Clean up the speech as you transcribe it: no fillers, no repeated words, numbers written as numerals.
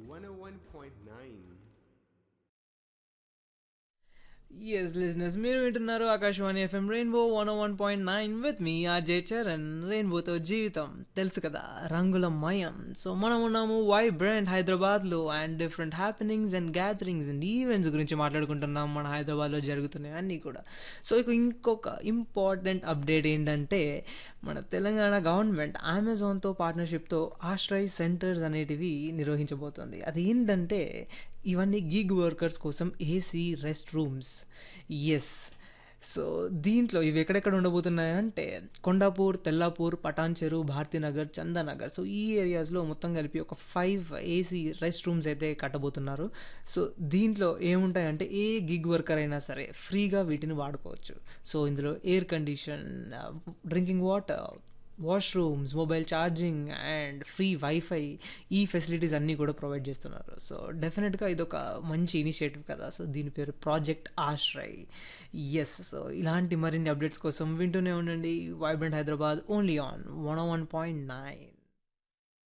101.9. Yes listeners మీరు వింటున్నారు Akashvani FM rainbow 101.9 with me RJ Charan. రెయిన్బోతో జీవితం తెలుసు కదా, రంగుల మయం. సో మనం ఉన్నాము వైబ్రెంట్ హైదరాబాద్లో and different happenings and gatherings and events గురించి మాట్లాడుకుంటున్నాం మన హైదరాబాద్లో జరుగుతున్నాయి అన్నీ కూడా. సో ఇక ఇంకొక ఇంపార్టెంట్ అప్డేట్ ఏంటంటే మన తెలంగాణ గవర్నమెంట్ అమెజాన్తో పార్ట్నర్షిప్తో ఆశ్రయ్ సెంటర్స్ అనేటివి నిర్వహించబోతోంది. అది ఏంటంటే ఇవన్నీ గిగ్ వర్కర్స్ కోసం AC rest rooms. Yes. So దీంట్లో ఇవి ఎక్కడెక్కడ ఉండబోతున్నాయంటే కొండాపూర్, తెల్లాపూర్, పటాన్ చెరు, భారతీనగర్, చందానగర్. సో ఈ ఏరియాస్లో మొత్తం కలిపి ఒక 5 ఏసీ రెస్ట్ రూమ్స్ అయితే కట్టబోతున్నారు. సో దీంట్లో ఏముంటాయంటే ఏ గిగ్ వర్కర్ అయినా సరే ఫ్రీగా వీటిని వాడుకోవచ్చు. సో ఇందులో air condition, drinking water, washrooms, mobile charging and free wifi, ఈ ఫెసిలిటీస్ అన్నీ కూడా ప్రొవైడ్ చేస్తున్నారు. సో డెఫినెట్గా ఇదొక మంచి ఇనిషియేటివ్ కదా. సో దీని పేరు ప్రాజెక్ట్ ఆశ్రయ్. ఎస్. సో ఇలాంటి మరిన్ని అప్డేట్స్ కోసం వింటూనే ఉండండి వైబ్రెంట్ హైదరాబాద్ ఓన్లీ ఆన్ 101.9.